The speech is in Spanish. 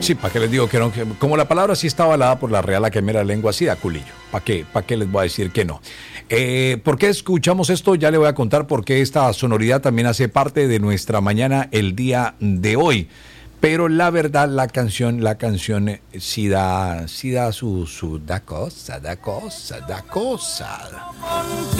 Sí, ¿para qué les digo que no? Que como la palabra sí está avalada por la Real Academia de la Lengua, sí da culillo. ¿Para qué les voy a decir que no? ¿Por qué escuchamos esto? Ya le voy a contar por qué esta sonoridad también hace parte de nuestra mañana el día de hoy. Pero la verdad, la canción sí da da cosa.